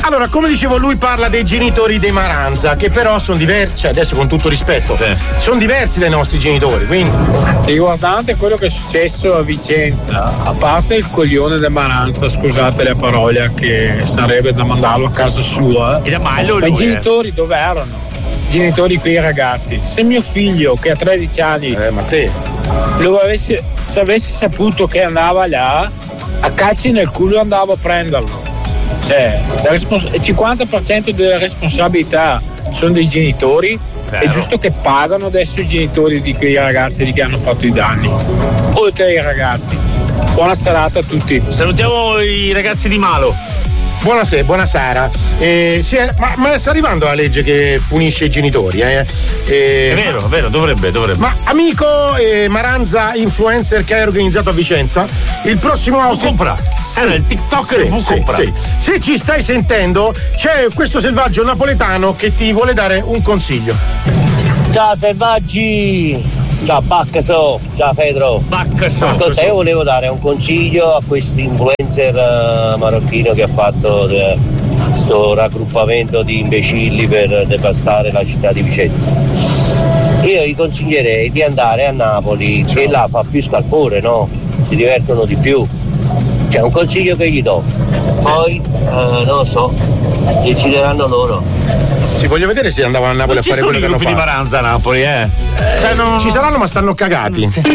Allora, come dicevo, lui parla dei genitori dei Maranza, che però sono diversi, cioè adesso con tutto rispetto, sono diversi dai nostri genitori, quindi. Riguardante quello che è successo a Vicenza, a parte il coglione del Maranza, scusate la parola, che sarebbe da mandarlo a casa sua, ma i genitori dove erano? I genitori quei ragazzi. Se mio figlio, che ha 13 anni, se avesse saputo che andava là, a calci nel culo andavo a prenderlo. Cioè, il 50% delle responsabilità sono dei genitori. È giusto che pagano adesso i genitori di quei ragazzi che hanno fatto i danni, oltre ai ragazzi. Buona serata a tutti. Salutiamo i ragazzi di Malo. Buonasera, buonasera. Ma sta arrivando la legge che punisce i genitori, È vero, dovrebbe. Ma amico Maranza influencer che hai organizzato a Vicenza, il prossimo compra. Era il TikToker compra. Se ci stai sentendo, c'è questo selvaggio napoletano che ti vuole dare un consiglio. Ciao selvaggi! Ciao Baccaso, ciao Pedro. Ascolta, io volevo dare un consiglio a questo influencer marocchino che ha fatto questo raggruppamento di imbecilli per devastare la città di Vicenza. Io gli consiglierei di andare a Napoli, che là fa più scalpore, no? Si divertono di più. C'è un consiglio che gli do. Poi, non lo so, decideranno loro. Sì, voglio vedere se andavano a Napoli a fare quello che hanno fatto. Ci sono i gruppi di Maranza a Napoli, Ci saranno, ma stanno cagati.